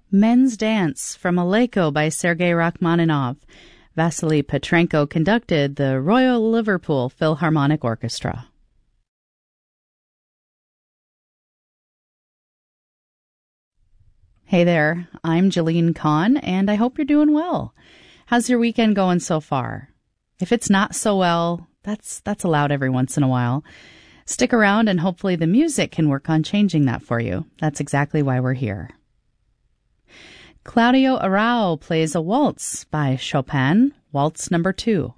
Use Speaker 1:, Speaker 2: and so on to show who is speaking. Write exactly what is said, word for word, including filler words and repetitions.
Speaker 1: Men's Dance from Aleko by Sergei Rachmaninoff. Vasily Petrenko conducted the Royal Liverpool Philharmonic Orchestra. Hey there, I'm Jalene Kahn, and I hope you're doing well. How's your weekend going so far? If it's not so well, that's that's allowed every once in a while. Stick around and hopefully the music can work on changing that for you. That's exactly why we're here. Claudio Arrau plays a waltz by Chopin, Waltz number two.